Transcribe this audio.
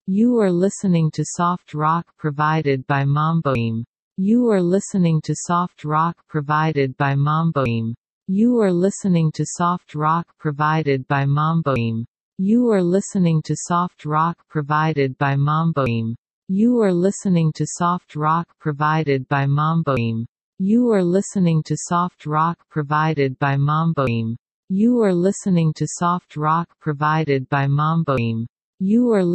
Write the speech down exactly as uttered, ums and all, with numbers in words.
You are listening to soft rock provided by Mamboim. You are listening to soft rock provided by Mamboim. You are listening to soft rock provided by Mamboim. You are listening to soft rock provided by Mamboim. You are listening to soft rock provided by Mamboim. You are listening to soft rock provided by Mamboim. You are listening to soft rock provided by Mamboim. You are